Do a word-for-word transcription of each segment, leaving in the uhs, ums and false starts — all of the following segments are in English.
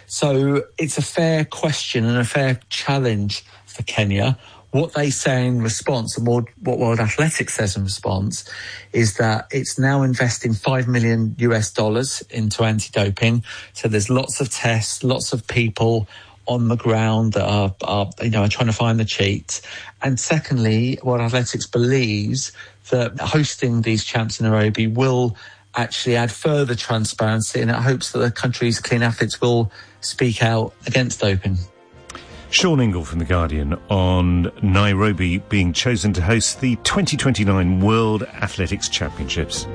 So it's a fair question and a fair challenge for Kenya. What they say in response, and what World Athletics says in response, is that it's now investing five million US dollars into anti-doping. So there's lots of tests, lots of people on the ground that are, are you know, are trying to find the cheats. And secondly, World Athletics believes that hosting these champs in Nairobi will actually add further transparency, and it hopes that the country's clean athletes will speak out against doping. Sean Ingle from The Guardian on Nairobi being chosen to host the twenty twenty-nine World Athletics Championships.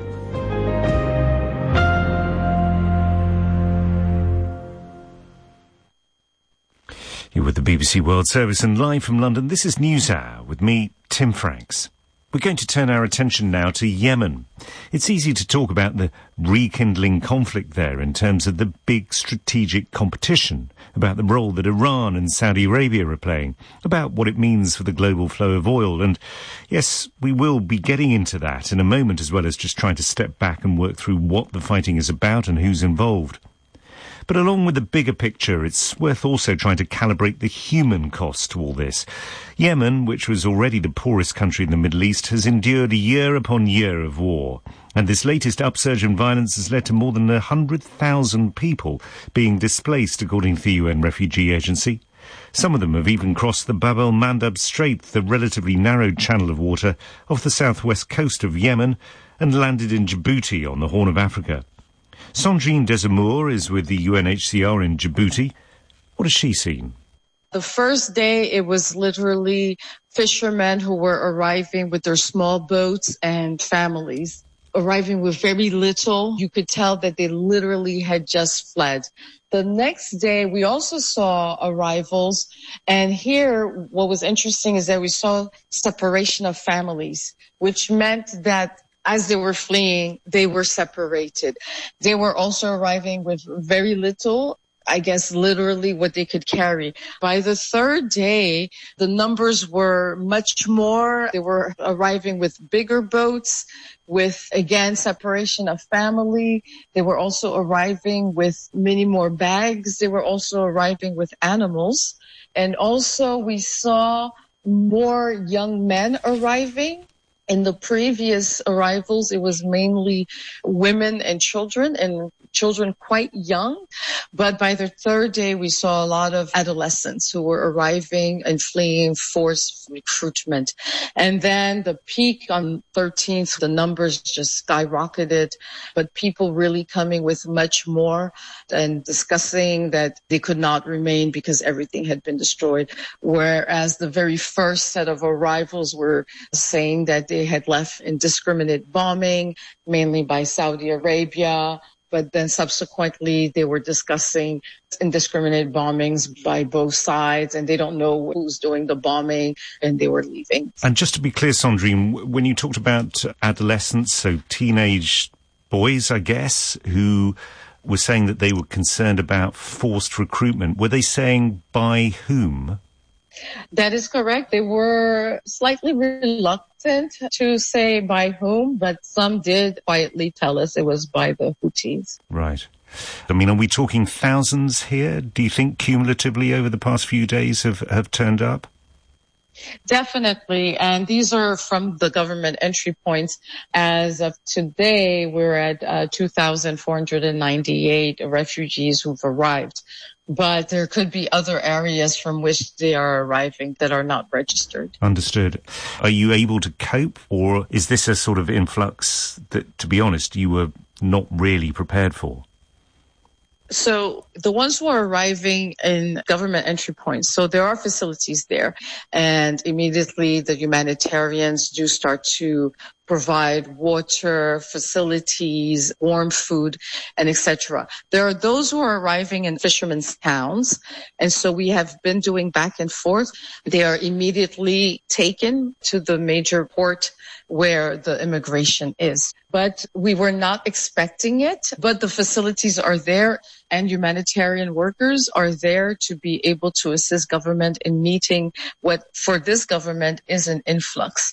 You're with the B B C World Service and live from London. This is NewsHour with me, Tim Franks. We're going to turn our attention now to Yemen. It's easy to talk about the rekindling conflict there in terms of the big strategic competition, about the role that Iran and Saudi Arabia are playing, about what it means for the global flow of oil. And yes, we will be getting into that in a moment, as well as just trying to step back and work through what the fighting is about and who's involved. But along with the bigger picture, it's worth also trying to calibrate the human cost to all this. Yemen, which was already the poorest country in the Middle East, has endured year upon year of war. And this latest upsurge in violence has led to more than one hundred thousand people being displaced, according to the U N Refugee Agency. Some of them have even crossed the Bab el-Mandab Strait, the relatively narrow channel of water off the southwest coast of Yemen, and landed in Djibouti on the Horn of Africa. Sandrine Desamour is with the U N H C R in Djibouti. What has she seen? The first day, it was literally fishermen who were arriving with their small boats and families, arriving with very little. You could tell that they literally had just fled. The next day, we also saw arrivals. And here, what was interesting is that we saw separation of families, which meant that as they were fleeing, they were separated. They were also arriving with very little, I guess literally what they could carry. By the third day, the numbers were much more. They were arriving with bigger boats, with, again, separation of family. They were also arriving with many more bags. They were also arriving with animals. And also we saw more young men arriving. In the previous arrivals, it was mainly women and children, and children quite young. But by the third day, we saw a lot of adolescents who were arriving and fleeing forced recruitment. And then the peak on thirteenth, the numbers just skyrocketed, but people really coming with much more and discussing that they could not remain because everything had been destroyed. Whereas the very first set of arrivals were saying that they had left indiscriminate bombing, mainly by Saudi Arabia. But then subsequently, they were discussing indiscriminate bombings by both sides, and they don't know who's doing the bombing, and they were leaving. And just to be clear, Sandrine, when you talked about adolescents, so teenage boys, I guess, who were saying that they were concerned about forced recruitment, were they saying by whom? That is correct. They were slightly reluctant to say by whom, but some did quietly tell us it was by the Houthis. Right. I mean, are we talking thousands here? Do you think cumulatively over the past few days have, have turned up? Definitely. And these are from the government entry points. As of today, we're at uh, two thousand four hundred ninety-eight refugees who've arrived. But there could be other areas from which they are arriving that are not registered. Understood. Are you able to cope, or is this a sort of influx that, to be honest, you were not really prepared for? So the ones who are arriving in government entry points, so there are facilities there, and immediately the humanitarians do start to provide water, facilities, warm food, and et cetera. There are those who are arriving in fishermen's towns, and so we have been doing back and forth. They are immediately taken to the major port where the immigration is. But we were not expecting it, but the facilities are there, and humanitarian workers are there to be able to assist government in meeting what for this government is an influx.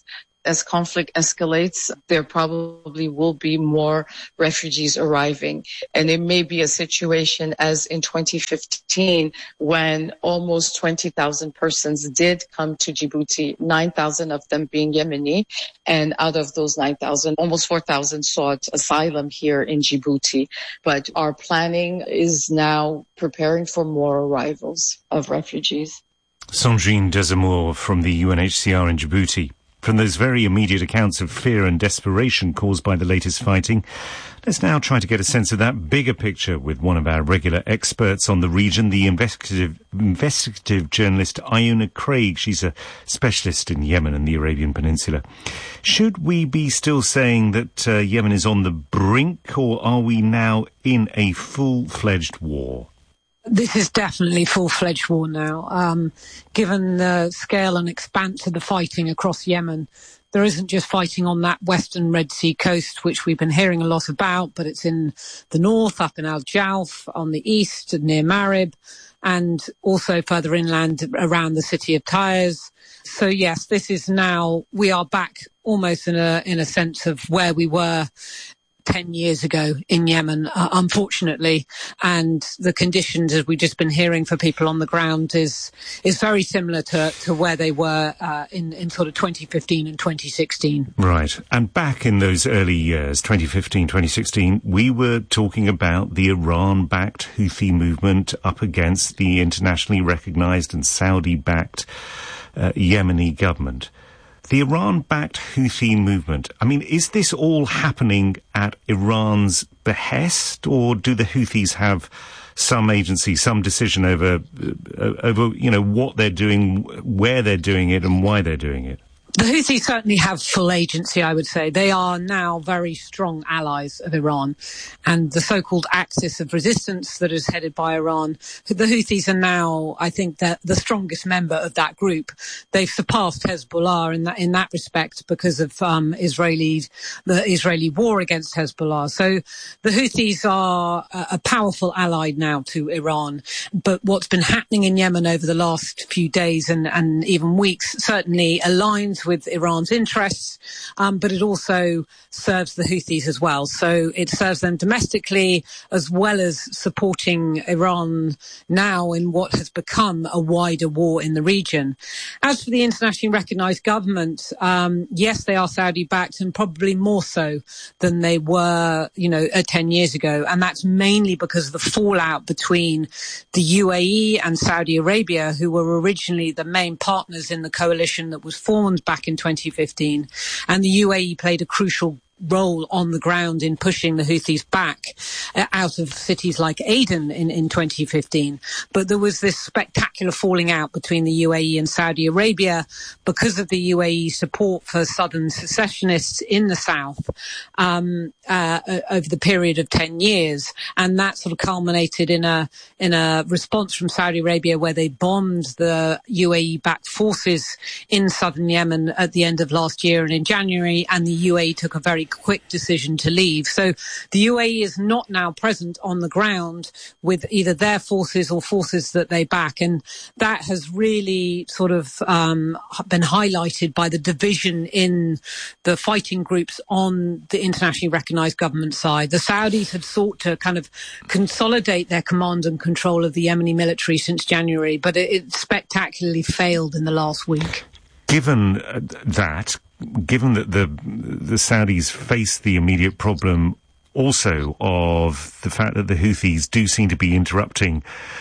as conflict escalates, there probably will be more refugees arriving. And it may be a situation as in twenty fifteen, when almost twenty thousand persons did come to Djibouti, nine thousand of them being Yemeni. And out of those nine thousand, almost four thousand sought asylum here in Djibouti. But our planning is now preparing for more arrivals of refugees. Sandrine Desamours from the U N H C R in Djibouti. From those very immediate accounts of fear and desperation caused by the latest fighting, let's now try to get a sense of that bigger picture with one of our regular experts on the region, the investigative, investigative journalist Iona Craig. She's a specialist in Yemen and the Arabian Peninsula. Should we be still saying that uh, Yemen is on the brink, or are we now in a full-fledged war? This is definitely full-fledged war now. Um, given the scale and expanse of the fighting across Yemen, there isn't just fighting on that western Red Sea coast, which we've been hearing a lot about, but it's in the north, up in Al Jawf, on the east, near Marib, and also further inland around the city of Taiz. So yes, this is now, we are back almost in a, in a sense of where we were ten years ago in Yemen, uh, unfortunately. And the conditions, as we've just been hearing for people on the ground, is is very similar to, to where they were uh, in, in sort of twenty fifteen and twenty sixteen. Right. And back in those early years, twenty fifteen, twenty sixteen, we were talking about the Iran-backed Houthi movement up against the internationally recognised and Saudi-backed uh, Yemeni government. The Iran-backed Houthi movement, I mean, is this all happening at Iran's behest, or do the Houthis have some agency, some decision over, uh, over, you know, what they're doing, where they're doing it, and why they're doing it? The Houthis certainly have full agency, I would say. They are now very strong allies of Iran. And the so-called axis of resistance that is headed by Iran, the Houthis are now, I think, the, the strongest member of that group. They've surpassed Hezbollah in that, in that respect because of um, Israeli, the Israeli war against Hezbollah. So the Houthis are a, a powerful ally now to Iran. But what's been happening in Yemen over the last few days and, and even weeks certainly aligns with Iran's interests, um, but it also serves the Houthis as well. So it serves them domestically as well as supporting Iran now in what has become a wider war in the region. As for the internationally recognised government, um, yes, they are Saudi-backed and probably more so than they were, you know, uh, ten years ago. And that's mainly because of the fallout between the U A E and Saudi Arabia, who were originally the main partners in the coalition that was formed back in twenty fifteen, and the U A E played a crucial role on the ground in pushing the Houthis back uh, out of cities like Aden in, in twenty fifteen. But there was this spectacular falling out between the U A E and Saudi Arabia because of the U A E support for southern secessionists in the south um, uh, over the period of ten years. And that sort of culminated in a in a response from Saudi Arabia where they bombed the U A E-backed forces in southern Yemen at the end of last year and in January, and the U A E took a very quick decision to leave. So the U A E is not now present on the ground with either their forces or forces that they back. And that has really sort of um, been highlighted by the division in the fighting groups on the internationally recognized government side. The Saudis have sought to kind of consolidate their command and control of the Yemeni military since January, but it, it spectacularly failed in the last week. Given uh, that, given that the the Saudis face the immediate problem also of the fact that the Houthis do seem to be interrupting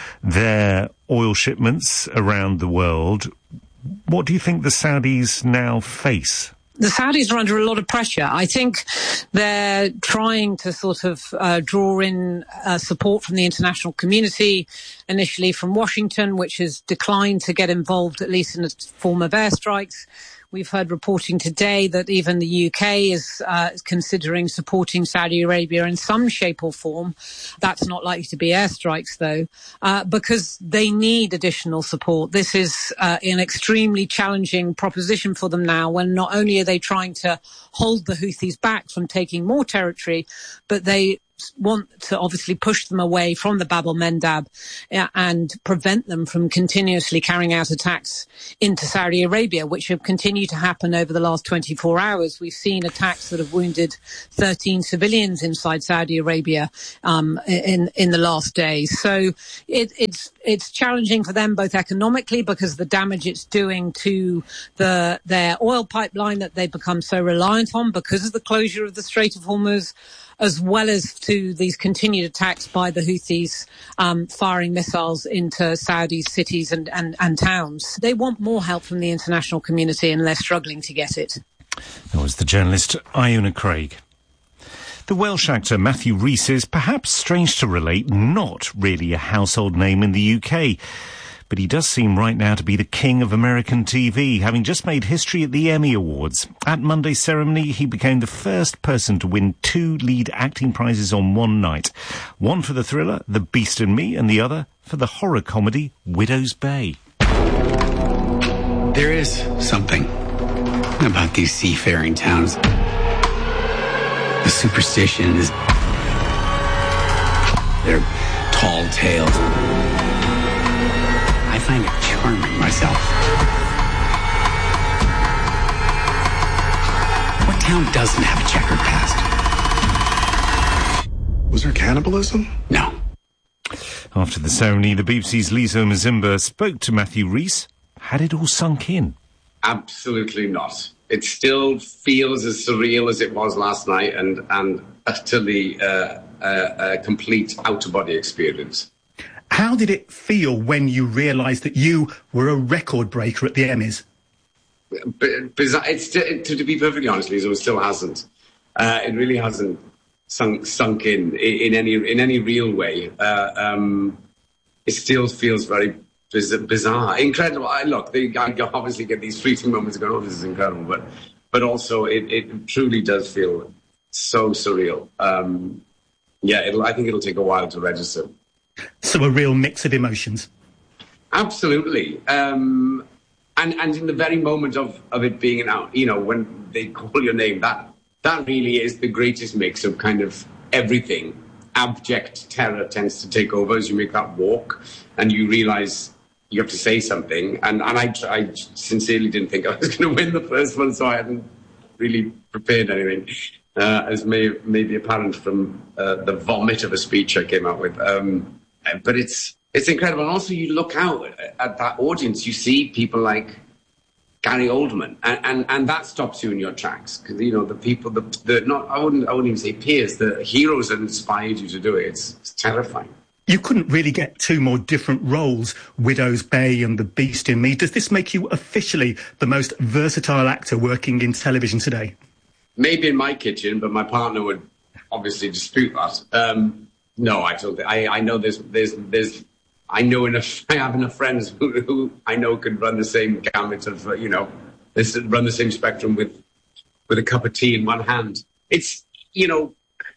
their oil shipments around the world, what do you think the Saudis now face? The Saudis are under a lot of pressure. I think they're trying to sort of uh, draw in uh, support from the international community, initially from Washington, which has declined to get involved, at least in the form of airstrikes. We've heard reporting today that even the U K is uh, considering supporting Saudi Arabia in some shape or form. That's not likely to be airstrikes, though, uh, because they need additional support. This is uh, an extremely challenging proposition for them now, when not only are they trying to hold the Houthis back from taking more territory, but they want to obviously push them away from the Bab el-Mandeb uh, and prevent them from continuously carrying out attacks into Saudi Arabia, which have continued to happen over the last twenty-four hours. We've seen attacks that have wounded thirteen civilians inside Saudi Arabia um, in in the last days. So it, it's it's challenging for them both economically because of the damage it's doing to the their oil pipeline that they've become so reliant on because of the closure of the Strait of Hormuz, as well as to these continued attacks by the Houthis um, firing missiles into Saudi cities and, and, and towns. They want more help from the international community and they're struggling to get it. That was the journalist Iona Craig. The Welsh actor Matthew Rhys is, perhaps strange to relate, not really a household name in the U K. But he does seem right now to be the king of American T V, having just made history at the Emmy Awards. At Monday's ceremony, he became the first person to win two lead acting prizes on one night. One for the thriller The Beast and Me, and the other for the horror comedy Widow's Bay. There is something about these seafaring towns. The superstitions, their tall tales. I find it charming myself. What town doesn't have a checkered past? Was there cannibalism? No. After the ceremony, the B B C's Lizo Mazimba spoke to Matthew Rhys. Had it all sunk in? Absolutely not. It still feels as surreal as it was last night and, and utterly uh, a, a complete out-of-body experience. How did it feel when you realised that you were a record breaker at the Emmys? Bizarre. It's, to, to be perfectly honest, Lisa, it still hasn't. Uh, it really hasn't sunk sunk in in any in any real way. Uh, um, it still feels very bizarre, incredible. I, look, they I obviously get these fleeting moments going, "Oh, this is incredible," but but also it, it truly does feel so surreal. Um, yeah, it'll, I think it'll take a while to register. So a real mix of emotions. Absolutely. Um, and, and in the very moment of, of it being out, you know, when they call your name, that that really is the greatest mix of kind of everything. Abject terror tends to take over as you make that walk and you realise you have to say something. And, and I, I sincerely didn't think I was going to win the first one, so I hadn't really prepared anything. Uh, as may, may be apparent from uh, the vomit of a speech I came out with. Um, But it's it's incredible. And also you look out at that audience, you see people like Gary Oldman, and, and, and that stops you in your tracks. Because, you know, the people, the, the not I wouldn't I wouldn't even say peers, the heroes that inspired you to do it. It's, it's terrifying. You couldn't really get two more different roles, Widow's Bay and The Beast in Me. Does this make you officially the most versatile actor working in television today? Maybe in my kitchen, but my partner would obviously dispute that. Um, No, I don't. I, I know there's, there's, there's, I know enough, I have enough friends who, who I know could run the same gamut of, uh, you know, this, run the same spectrum with, with a cup of tea in one hand. It's, you know,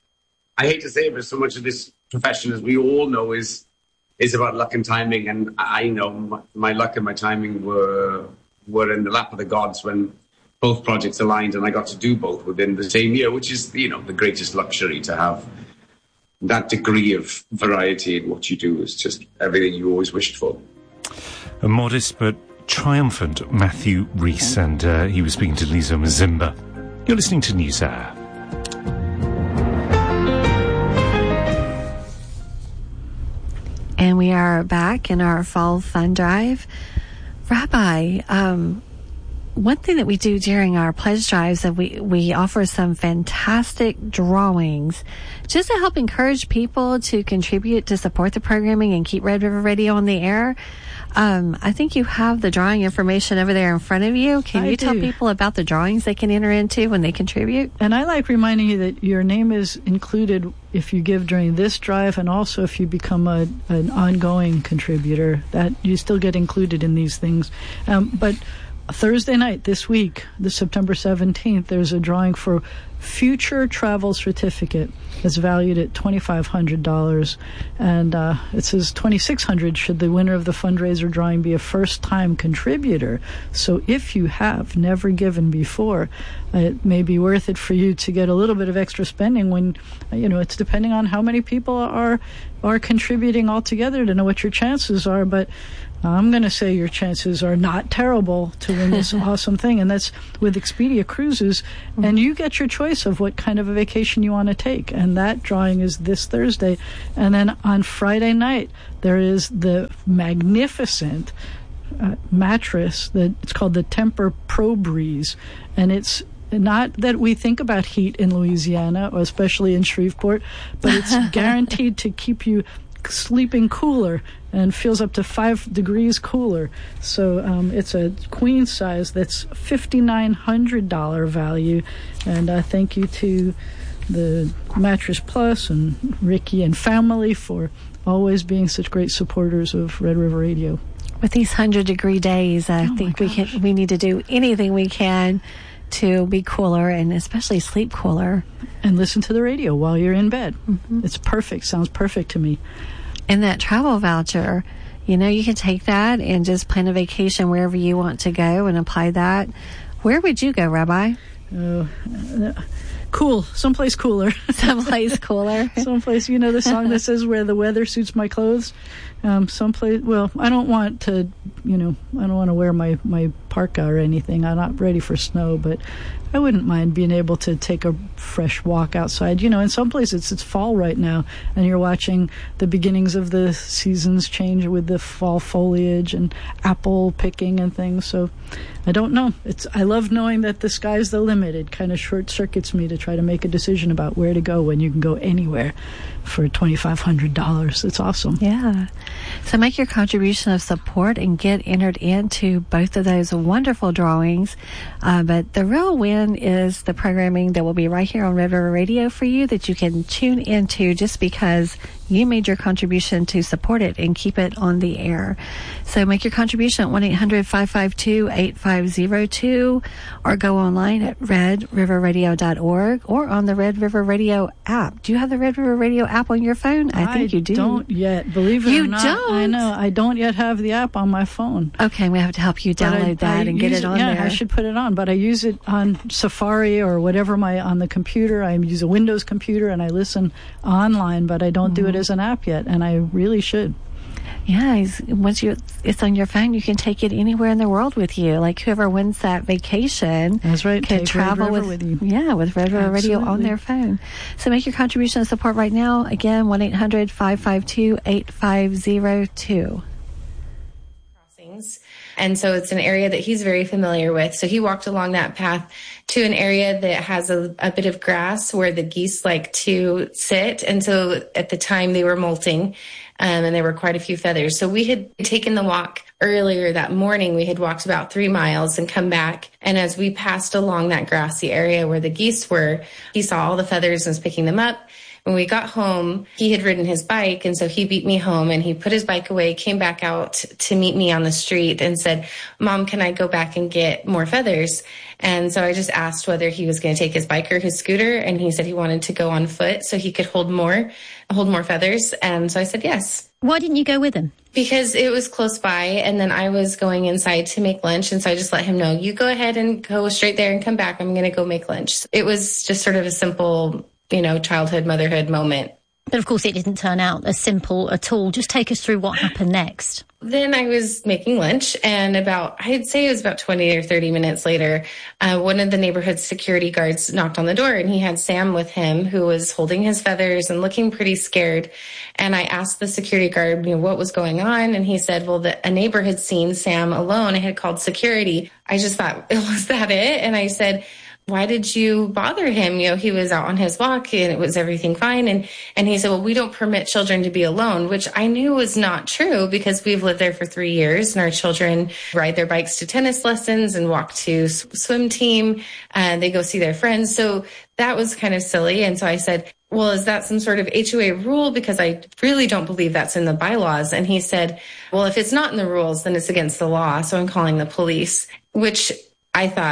I hate to say it, but so much of this profession, as we all know, is, is about luck and timing. And I know my, my luck and my timing were, were in the lap of the gods when both projects aligned and I got to do both within the same year, which is, you know, the greatest luxury to have. That degree of variety in what you do is just everything you always wished for. A modest but triumphant Matthew Rhys, and uh, he was speaking to Lizo Mazimba. You're listening to NewsHour. And we are back in our fall fun drive. Rabbi, um, one thing that we do during our pledge drives is we, we offer some fantastic drawings just to help encourage people to contribute to support the programming and keep Red River Radio on the air. Um, I think you have the drawing information over there in front of you. Can I you do. tell people about the drawings they can enter into when they contribute? And I like reminding you that your name is included if you give during this drive, and also if you become a, an ongoing contributor, that you still get included in these things. Um, but Thursday night this week, the September seventeenth, there's a drawing for future travel certificate is valued at twenty-five hundred dollars, and uh, it says twenty-six hundred dollars should the winner of the fundraiser drawing be a first-time contributor. So if you have never given before, it may be worth it for you to get a little bit of extra spending when, you know, it's depending on how many people are are contributing altogether to know what your chances are, but I'm going to say your chances are not terrible to win this awesome thing, and that's with Expedia Cruises, and you get your choice of what kind of a vacation you want to take, and that drawing is this Thursday. And then on Friday night, there is the magnificent uh, mattress that it's called the Tempur Pro Breeze, and it's not that we think about heat in Louisiana, or especially in Shreveport, but it's guaranteed to keep you sleeping cooler and feels up to five degrees cooler. So um, it's a queen size that's fifty-nine hundred dollars value. And uh, thank you to the Mattress Plus and Ricky and family for always being such great supporters of Red River Radio. With these hundred degree days, I oh think we can we need to do anything we can to be cooler and especially sleep cooler. And listen to the radio while you're in bed. Mm-hmm. It's perfect. Sounds perfect to me. And that travel voucher, you know, you can take that and just plan a vacation wherever you want to go and apply that. Where would you go, Rabbi? Uh, uh, cool. Someplace cooler. Someplace cooler. Someplace, you know the song that says where the weather suits my clothes? Um, someplace, well, I don't want to, you know, I don't want to wear my, my parka or anything. I'm not ready for snow, but I wouldn't mind being able to take a fresh walk outside. You know, in some places it's fall right now, and you're watching the beginnings of the seasons change with the fall foliage and apple picking and things. So I don't know. It's I love knowing that the sky's the limit. It kind of short circuits me to try to make a decision about where to go when you can go anywhere for twenty-five hundred dollars. It's awesome. Yeah. So make your contribution of support and get entered into both of those wonderful drawings. Uh, but the real win is the programming that will be right here on Red River Radio for you that you can tune into just because you made your contribution to support it and keep it on the air. So make your contribution at one eight hundred five five two eight five zero two or go online at red river radio dot org or on the Red River Radio app. Do you have the Red River Radio app on your phone? I, I think you do. I don't yet. Believe it you or not. Don't? I know. I don't yet have the app on my phone. Okay, we have to help you download I, that I and get it on it, yeah, there. I should put it on, but I use it on Safari or whatever my on the computer. I use a Windows computer and I listen online, but I don't mm-hmm. do it as an app yet, and I really should. Yeah, once you it's on your phone, you can take it anywhere in the world with you. Like whoever wins that vacation, that's right, can take travel with, with you. Yeah, with Red River Radio on their phone. So make your contribution and support right now. Again, one eight hundred five five two eight five zero two. Crossings. And so it's an area that he's very familiar with. So he walked along that path to an area that has a, a bit of grass where the geese like to sit. And so at the time they were molting, um, and there were quite a few feathers. So we had taken the walk earlier that morning. We had walked about three miles and come back. And as we passed along that grassy area where the geese were, he saw all the feathers and was picking them up. When we got home, he had ridden his bike, and so he beat me home, and he put his bike away, came back out to meet me on the street and said, "Mom, can I go back and get more feathers?" And so I just asked whether he was going to take his bike or his scooter, and he said he wanted to go on foot so he could hold more, hold more feathers. And so I said yes. Why didn't you go with him? Because it was close by, and then I was going inside to make lunch, and so I just let him know, you go ahead and go straight there and come back. I'm going to go make lunch. It was just sort of a simple, you know, childhood, motherhood moment. But of course it didn't turn out as simple at all. Just take us through what happened next. Then I was making lunch, and about, I'd say it was about twenty or thirty minutes later, uh, one of the neighborhood security guards knocked on the door, and he had Sam with him, who was holding his feathers and looking pretty scared. And I asked the security guard, you know, what was going on? And he said, well, the, a neighbor had seen Sam alone and had called security. I just thought, was that it? And I said, why did you bother him? You know, he was out on his walk and it was everything fine. And, and he said, well, we don't permit children to be alone, which I knew was not true because we've lived there for three years and our children ride their bikes to tennis lessons and walk to swim team and they go see their friends. So that was kind of silly. And so I said, well, is that some sort of H O A rule? Because I really don't believe that's in the bylaws. And he said, well, if it's not in the rules, then it's against the law. So I'm calling the police, which I thought,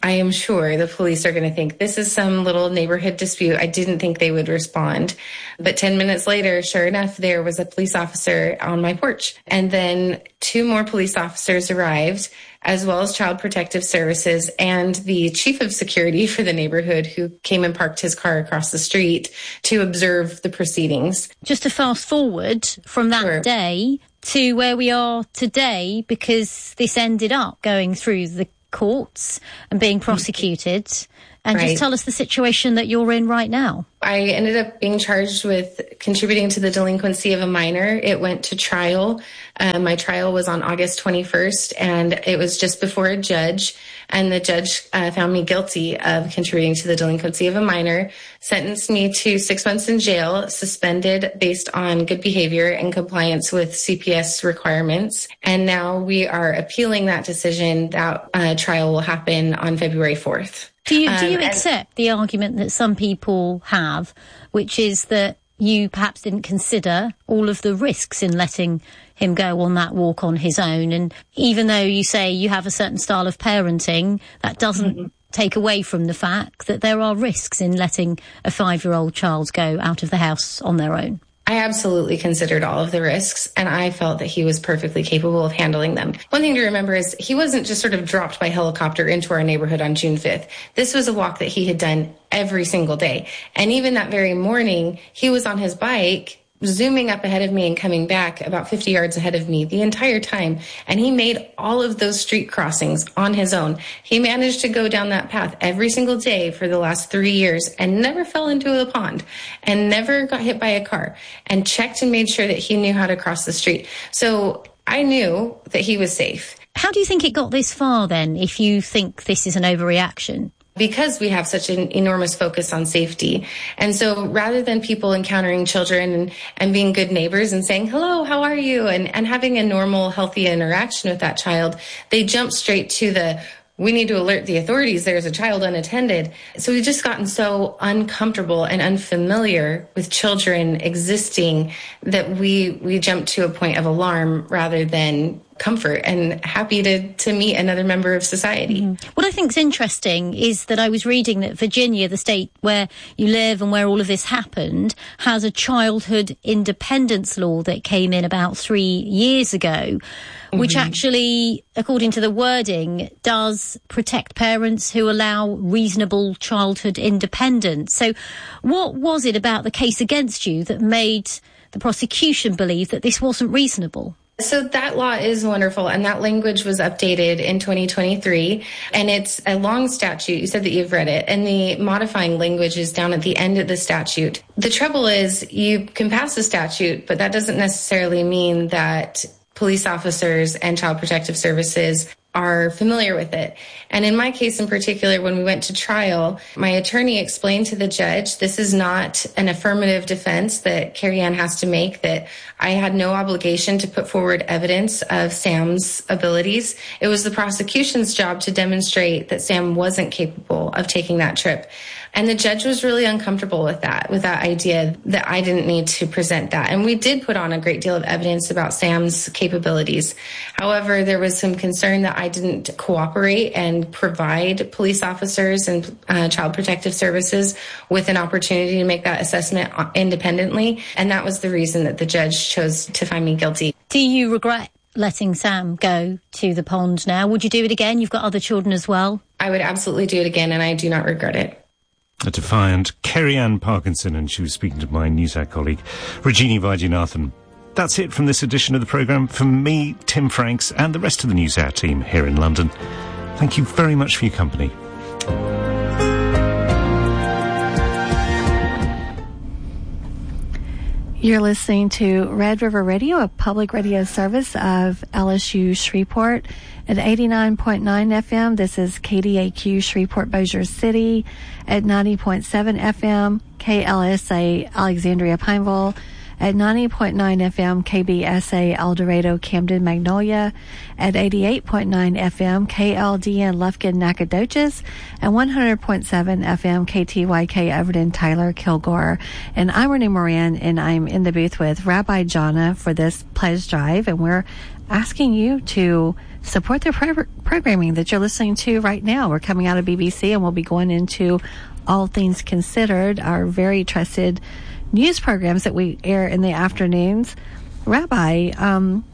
I am sure the police are going to think this is some little neighborhood dispute. I didn't think they would respond. But ten minutes later, sure enough, there was a police officer on my porch. And then two more police officers arrived, as well as Child Protective Services and the chief of security for the neighborhood, who came and parked his car across the street to observe the proceedings. Just to fast forward from that Sure. day to where we are today, because this ended up going through the courts and being prosecuted. And Right. just tell us the situation that you're in right now. I ended up being charged with contributing to the delinquency of a minor. It went to trial. Uh, my trial was on August twenty-first, and it was just before a judge. And the judge uh, found me guilty of contributing to the delinquency of a minor, sentenced me to six months in jail, suspended based on good behavior and compliance with C P S requirements. And now we are appealing that decision. That uh, trial will happen on February fourth. Do you, do Um, you and- accept the argument that some people have, which is that you perhaps didn't consider all of the risks in letting him go on that walk on his own? And even though you say you have a certain style of parenting, that doesn't mm-hmm. take away from the fact that there are risks in letting a five-year-old child go out of the house on their own. I absolutely considered all of the risks, and I felt that he was perfectly capable of handling them. One thing to remember is he wasn't just sort of dropped by helicopter into our neighborhood on June fifth. This was a walk that he had done every single day. And even that very morning, he was on his bike, zooming up ahead of me and coming back about fifty yards ahead of me the entire time. And he made all of those street crossings on his own. He managed to go down that path every single day for the last three years and never fell into a pond and never got hit by a car, and checked and made sure that he knew how to cross the street. So I knew that he was safe. How do you think it got this far then, if you think this is an overreaction? Because we have such an enormous focus on safety. And so rather than people encountering children and, and being good neighbors and saying, hello, how are you? And, and having a normal, healthy interaction with that child, they jump straight to the, we need to alert the authorities, there's a child unattended. So we've just gotten so uncomfortable and unfamiliar with children existing that we, we jump to a point of alarm rather than comfort and happy to, to meet another member of society. Mm-hmm. What I think is interesting is that I was reading that Virginia, the state where you live and where all of this happened, has a childhood independence law that came in about three years ago, mm-hmm. which actually, according to the wording, does protect parents who allow reasonable childhood independence. So what was it about the case against you that made the prosecution believe that this wasn't reasonable? So that law is wonderful, and that language was updated in twenty twenty-three, and it's a long statute. You said that you've read it, and the modifying language is down at the end of the statute. The trouble is you can pass a statute, but that doesn't necessarily mean that police officers and Child Protective Services are familiar with it. And in my case in particular, when we went to trial, my attorney explained to the judge, this is not an affirmative defense that Carrie Ann has to make, that I had no obligation to put forward evidence of Sam's abilities. It was the prosecution's job to demonstrate that Sam wasn't capable of taking that trip. And the judge was really uncomfortable with that, with that idea that I didn't need to present that. And we did put on a great deal of evidence about Sam's capabilities. However, there was some concern that I didn't cooperate and provide police officers and uh, Child Protective Services with an opportunity to make that assessment independently. And that was the reason that the judge chose to find me guilty. Do you regret letting Sam go to the pond now? Would you do it again? You've got other children as well. I would absolutely do it again, and I do not regret it. A defiant Carrie Ann Parkinson, and she was speaking to my NewsHour colleague, Rajini Vaidyanathan. That's it from this edition of the programme. From me, Tim Franks, and the rest of the NewsHour team here in London. Thank you very much for your company. You're listening to Red River Radio, a public radio service of L S U Shreveport at eighty-nine point nine F M. This is K D A Q Shreveport Bossier City at ninety point seven F M, K L S A Alexandria Pineville at ninety point nine F M K B S A El Dorado, Camden, Magnolia, at eighty-eight point nine F M K L D N Lufkin, Nacogdoches, and one hundred point seven F M K T Y K Everton, Tyler, Kilgore. And I'm Renee Moran, and I'm in the booth with Rabbi Jana for this pledge drive, and we're asking you to support the pro- programming that you're listening to right now. We're coming out of B B C, and we'll be going into All Things Considered, our very trusted news programs that we air in the afternoons. Rabbi, um,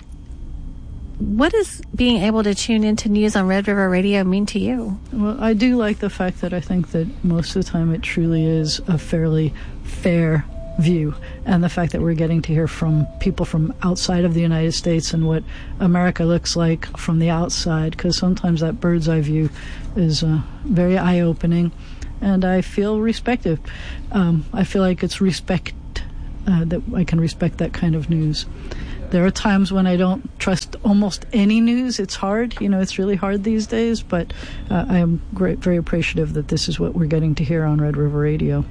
what does being able to tune into news on Red River Radio mean to you? Well, I do like the fact that I think that most of the time it truly is a fairly fair view, and the fact that we're getting to hear from people from outside of the United States and what America looks like from the outside, because sometimes that bird's eye view is uh, very eye-opening, and I feel respected. Um, I feel like it's respect, uh, that I can respect that kind of news. There are times when I don't trust almost any news. It's hard, you know, it's really hard these days, but uh, I am great, very appreciative that this is what we're getting to hear on Red River Radio.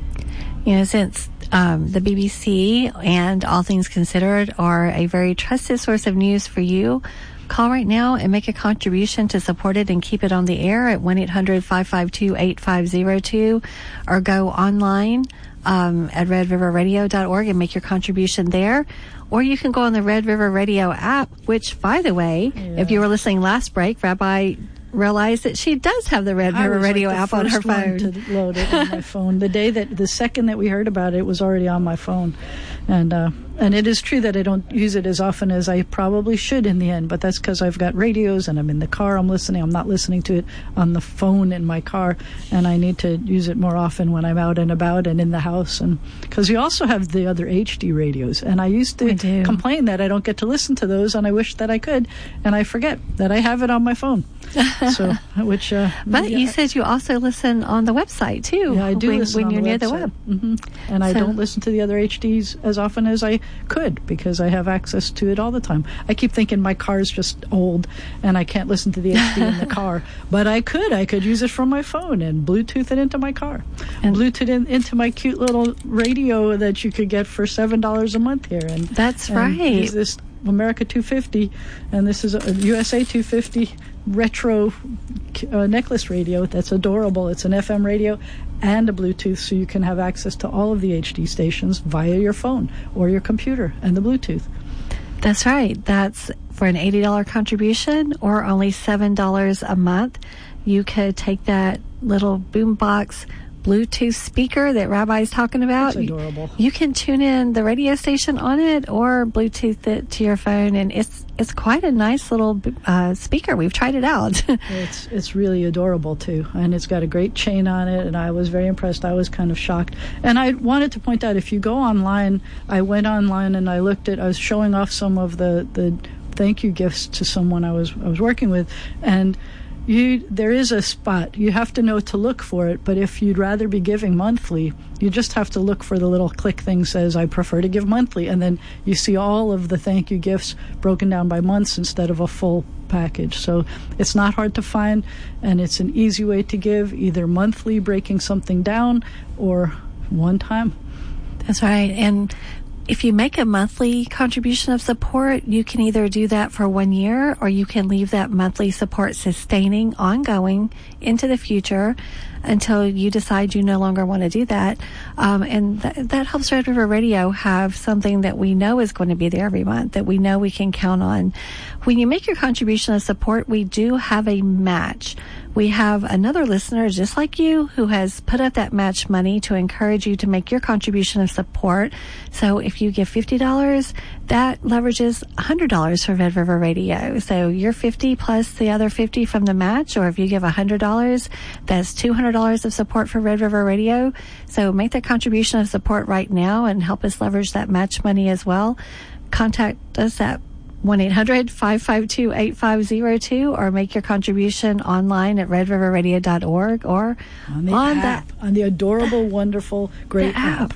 You know, since um, the B B C and All Things Considered are a very trusted source of news for you, call right now and make a contribution to support it and keep it on the air at one eight hundred five five two eight five zero two, or go online um, at red river radio dot org and make your contribution there. Or you can go on the Red River Radio app, which, by the way, yeah. if you were listening last break, Rabbi realized that she does have the Red River Radio like app on her phone. To load it on my phone. The day that, the second that we heard about it, it was already on my phone. And, uh, and it is true that I don't use it as often as I probably should in the end, but that's because I've got radios and I'm in the car, I'm listening. I'm not listening to it on the phone in my car, and I need to use it more often when I'm out and about and in the house. And because we also have the other H D radios, and I used to complain that I don't get to listen to those, and I wish that I could, and I forget that I have it on my phone. So, which, uh, but yeah. you said you also listen on the website too. Yeah, I do when, listen when on you're the near website. the web. Mm-hmm. And I so, don't listen to the other H Ds as often as I could, because I have access to it all the time. I keep thinking my car's just old and I can't listen to the H D in the car, but I could. I could use it from my phone and Bluetooth it into my car, and Bluetooth in, into my cute little radio that you could get for seven dollars a month here. And that's and right. Use this America two fifty, and this is a U S A two fifty retro uh, necklace radio that's adorable. It's an F M radio and a Bluetooth, so you can have access to all of the H D stations via your phone or your computer and the Bluetooth. That's right. That's for an eighty dollars contribution or only seven dollars a month. You could take that little boombox Bluetooth speaker that Rabbi's talking about. It's adorable. You, you can tune in the radio station on it or Bluetooth it to your phone, and it's it's quite a nice little uh, speaker. We've tried it out. it's it's really adorable too, and it's got a great chain on it, and I was very impressed. I was kind of shocked, and I wanted to point out, if you go online, I went online and I looked at, I was showing off some of the the thank you gifts to someone I was I was working with, and You, there is a spot. You have to know to look for it, but if you'd rather be giving monthly, you just have to look for the little click thing says, I prefer to give monthly, and then you see all of the thank you gifts broken down by months instead of a full package. So it's not hard to find, and it's an easy way to give, either monthly, breaking something down, or one time. That's right. And if you make a monthly contribution of support, you can either do that for one year or you can leave that monthly support sustaining, ongoing into the future until you decide you no longer want to do that. Um, and th- that helps Red River Radio have something that we know is going to be there every month, that we know we can count on. When you make your contribution of support, we do have a match. We have another listener just like you who has put up that match money to encourage you to make your contribution of support. So if you give fifty dollars, that leverages one hundred dollars for Red River Radio. So you're fifty plus the other fifty from the match, or if you give one hundred dollars, that's two hundred dollars of support for Red River Radio. So make that contribution of support right now and help us leverage that match money as well. Contact us at one eight hundred five five two eight five zero two or make your contribution online at red river radio dot org or on the on app, that, on the adorable, wonderful, great app. app.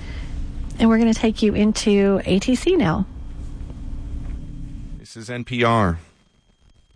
And we're going to take you into A T C now. This is N P R.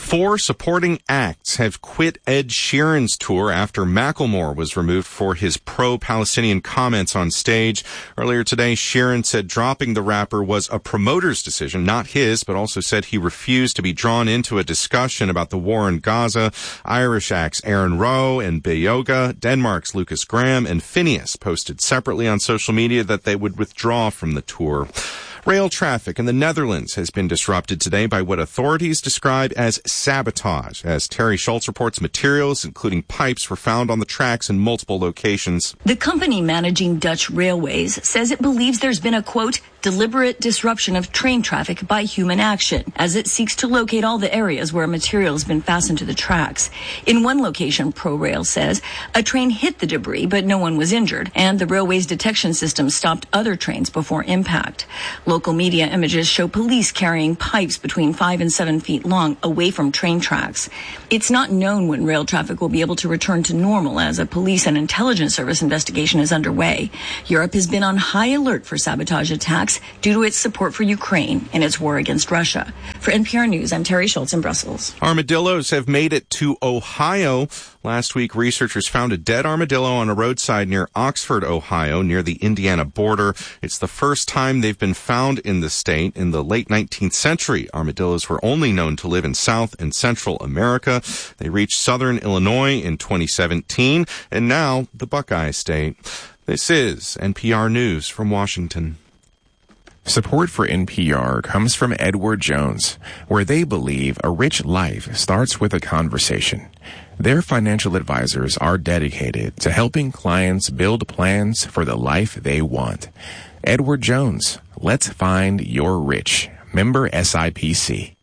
Four supporting acts have quit Ed Sheeran's tour after Macklemore was removed for his pro-Palestinian comments on stage. Earlier today, Sheeran said dropping the rapper was a promoter's decision, not his, but also said he refused to be drawn into a discussion about the war in Gaza. Irish acts Aaron Rowe and Beyoga, Denmark's Lucas Graham, and Phineas posted separately on social media that they would withdraw from the tour. Rail traffic in the Netherlands has been disrupted today by what authorities describe as sabotage. As Terry Schultz reports, materials, including pipes, were found on the tracks in multiple locations. The company managing Dutch railways says it believes there's been a, quote, deliberate disruption of train traffic by human action, as it seeks to locate all the areas where material has been fastened to the tracks. In one location, ProRail says, a train hit the debris, but no one was injured, and the railway's detection system stopped other trains before impact. Local media images show police carrying pipes between five and seven feet long away from train tracks. It's not known when rail traffic will be able to return to normal, as a police and intelligence service investigation is underway. Europe has been on high alert for sabotage attacks due to its support for Ukraine in its war against Russia. For N P R News, I'm Terry Schultz in Brussels. Armadillos have made it to Ohio. Last week, researchers found a dead armadillo on a roadside near Oxford, Ohio, near the Indiana border. It's the first time they've been found in the state. In the late nineteenth century, armadillos were only known to live in South and Central America. They reached southern Illinois in twenty seventeen, and now the Buckeye State. This is N P R News from Washington. Support for N P R comes from Edward Jones, where they believe a rich life starts with a conversation. Their financial advisors are dedicated to helping clients build plans for the life they want. Edward Jones, let's find your rich. Member S I P C.